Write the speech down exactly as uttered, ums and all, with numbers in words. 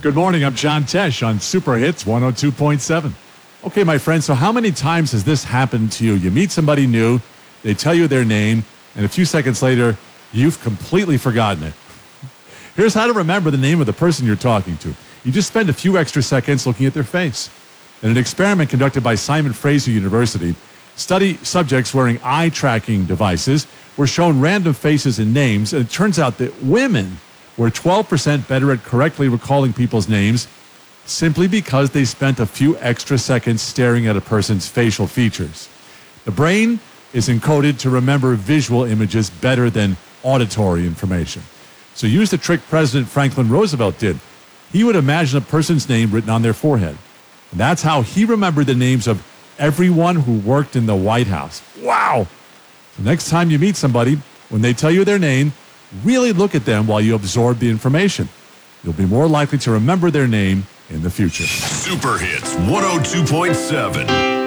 Good morning. I'm John Tesh on Super Hits one oh two point seven. Okay, my friend, so how many times has this happened to you? You meet somebody new, they tell you their name, and a few seconds later, you've completely forgotten it. Here's how to remember the name of the person you're talking to. You just spend a few extra seconds looking at their face. In an experiment conducted by Simon Fraser University, study subjects wearing eye-tracking devices were shown random faces and names, and it turns out that women were twelve percent better at correctly recalling people's names simply because they spent a few extra seconds staring at a person's facial features. The brain is encoded to remember visual images better than auditory information. So use the trick President Franklin Roosevelt did. He would imagine a person's name written on their forehead. And that's how he remembered the names of everyone who worked in the White House. Wow! So next time you meet somebody, when they tell you their name, really look at them while you absorb the information. You'll be more likely to remember their name in the future. Super Hits one oh two point seven.